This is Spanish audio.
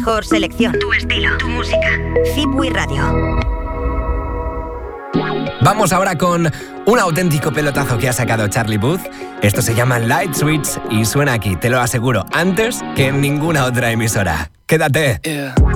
Mejor selección, tu estilo, tu música. Zipwi Radio. Vamos ahora con un auténtico pelotazo que ha sacado Charlie Puth. Esto se llama Light Switch y suena aquí, te lo aseguro, antes que en ninguna otra emisora. Quédate.